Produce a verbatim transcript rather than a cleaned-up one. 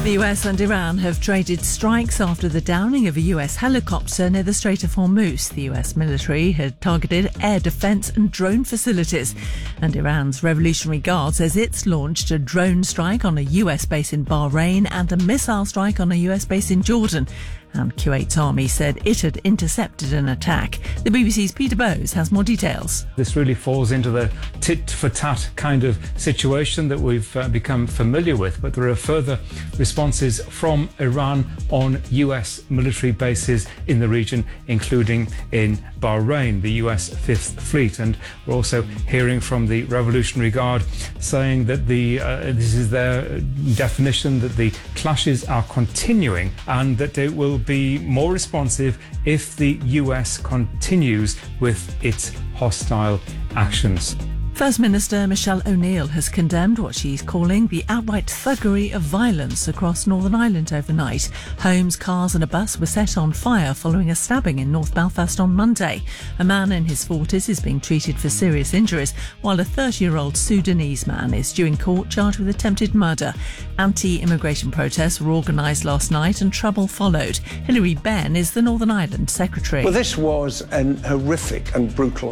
The U S and Iran have traded strikes after the downing of a U S helicopter near the Strait of Hormuz. The U S military had targeted air defence and drone facilities. And Iran's Revolutionary Guard says it's launched a drone strike on a U S base in Bahrain and a missile strike on a U S base in Jordan. And Kuwait's army said it had intercepted an attack. The B B C's Peter Bowes has more details. This really falls into the tit-for-tat kind of situation that we've uh, become familiar with, but there are further responses from Iran on U S military bases in the region, including in Bahrain, the U S Fifth Fleet. And we're also hearing from the Revolutionary Guard saying that the uh, this is their definition, that the clashes are continuing and that it will be more responsive if the U S continues with its hostile actions. First Minister Michelle O'Neill has condemned what she's calling the outright thuggery of violence across Northern Ireland overnight. Homes, cars and a bus were set on fire following a stabbing in North Belfast on Monday. A man in his forties is being treated for serious injuries, while a thirty-year-old Sudanese man is due in court charged with attempted murder. Anti-immigration protests were organised last night and trouble followed. Hilary Benn is the Northern Ireland Secretary. Well, this was an horrific and brutal